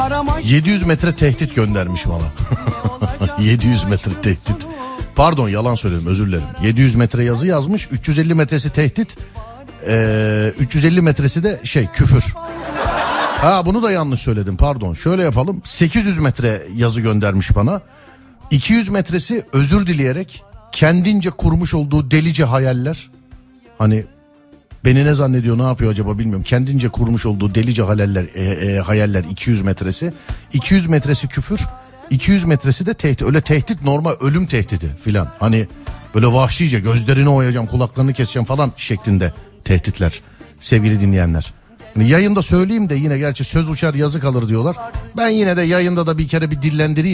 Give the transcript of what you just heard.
700 metre tehdit göndermiş bana. 700 metre tehdit. Pardon, yalan söyledim, özür dilerim. 700 metre yazı yazmış. 350 metresi tehdit. 350 metresi de küfür. Bunu da yanlış söyledim, pardon. Şöyle yapalım. 800 metre yazı göndermiş bana. 200 metresi özür dileyerek kendince kurmuş olduğu delice hayaller. Hani beni ne zannediyor, ne yapıyor acaba bilmiyorum. Kendince kurmuş olduğu delice hayaller 200 metresi. 200 metresi küfür. 200 metresi de tehdit. Öyle tehdit, normal ölüm tehdidi filan. Hani böyle vahşice gözlerini oyacağım, kulaklarını keseceğim falan şeklinde tehditler. Sevgili dinleyenler. Yani yayında söyleyeyim de yine, gerçi söz uçar yazı kalır diyorlar. Ben yine de yayında da bir kere bir dillendireyim.